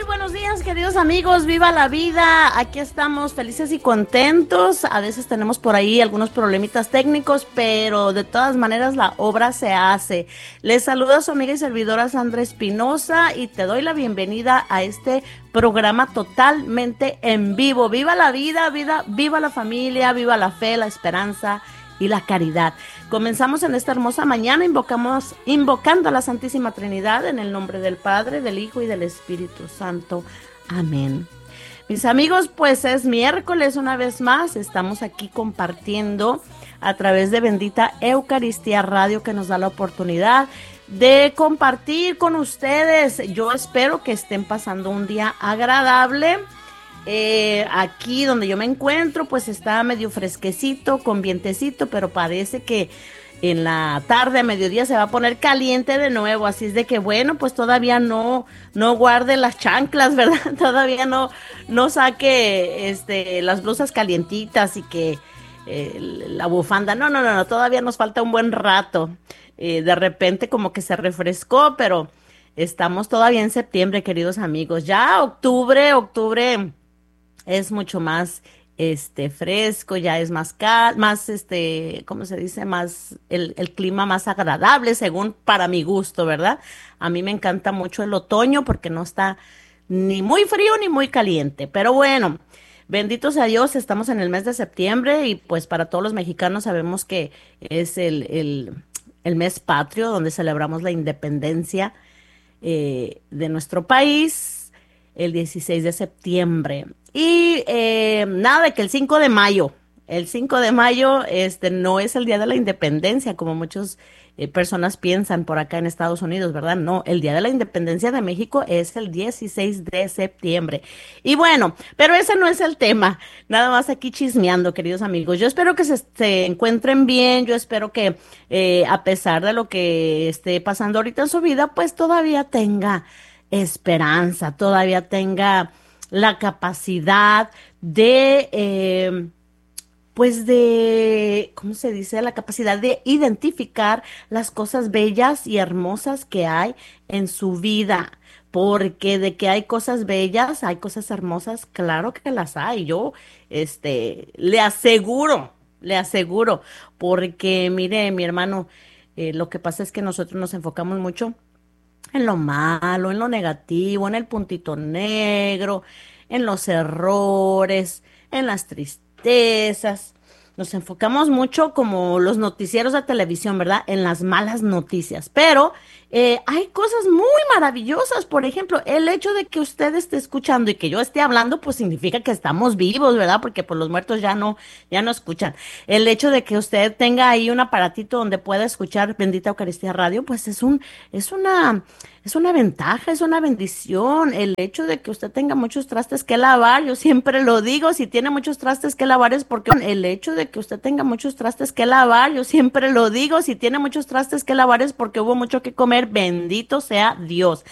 Muy buenos días, queridos amigos, viva la vida, aquí estamos felices y contentos, a veces tenemos por ahí algunos problemitas técnicos, pero de todas maneras la obra se hace. Les saluda su amiga y servidora Sandra Espinosa y te doy la bienvenida a este programa totalmente en vivo. Viva la vida, viva la familia, viva la fe, la esperanza y la caridad. Comenzamos en esta hermosa mañana, invocando a la Santísima Trinidad en el nombre del Padre, del Hijo y del Espíritu Santo. Amén. Mis amigos, pues es miércoles una vez más, estamos aquí compartiendo a través de Bendita Eucaristía Radio, que nos da la oportunidad de compartir con ustedes. Yo espero que estén pasando un día agradable. Aquí donde yo me encuentro pues está medio fresquecito, con vientecito, pero parece que en la tarde a mediodía se va a poner caliente de nuevo, así es de que bueno, pues todavía no guarde las chanclas, ¿verdad? Todavía no saque las blusas calientitas y que la bufanda, no, todavía nos falta un buen rato. De repente como que se refrescó, pero estamos todavía en septiembre, queridos amigos. Ya octubre es mucho más fresco, ya es más ¿cómo se dice? Más el clima más agradable según para mi gusto, ¿verdad? A mí me encanta mucho el otoño porque no está ni muy frío ni muy caliente, pero bueno, bendito sea Dios, estamos en el mes de septiembre y pues para todos los mexicanos sabemos que es el mes patrio donde celebramos la independencia de nuestro país el 16 de septiembre. Y nada de que el 5 de mayo no es el día de la independencia, como muchas personas piensan por acá en Estados Unidos, ¿verdad? No, el día de la independencia de México es el 16 de septiembre. Y bueno, pero ese no es el tema, nada más aquí chismeando, queridos amigos. Yo espero que se encuentren bien, yo espero que a pesar de lo que esté pasando ahorita en su vida, pues todavía tenga esperanza, todavía tenga la capacidad de, ¿cómo se dice? La capacidad de identificar las cosas bellas y hermosas que hay en su vida. Porque de que hay cosas bellas, hay cosas hermosas, claro que las hay. Yo, le aseguro, porque mire, mi hermano, lo que pasa es que nosotros nos enfocamos mucho en lo malo, en lo negativo, en el puntito negro, en los errores, en las tristezas. Nos enfocamos mucho como los noticieros de televisión, ¿verdad? En las malas noticias. Pero hay cosas muy maravillosas. Por ejemplo, el hecho de que usted esté escuchando y que yo esté hablando, pues significa que estamos vivos, ¿verdad? Porque pues los muertos ya no escuchan. El hecho de que usted tenga ahí un aparatito donde pueda escuchar Bendita Eucaristía Radio, pues es una, es una ventaja, es una bendición. El hecho de que usted tenga muchos trastes que lavar, yo siempre lo digo, si tiene muchos trastes que lavar es porque el hecho de que usted tenga muchos trastes que lavar, yo siempre lo digo, si tiene muchos trastes que lavar es porque hubo mucho que comer, bendito sea Dios.